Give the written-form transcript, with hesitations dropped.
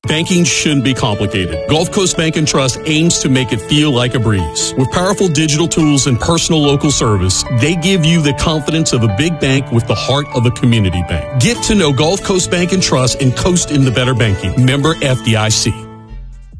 Banking shouldn't be complicated. Gulf Coast Bank and Trust aims to make it feel like a breeze. With powerful digital tools and personal local service, they give you the confidence of a big bank with the heart of a community bank. Get to know Gulf Coast Bank and Trust and coast into better banking. Member FDIC.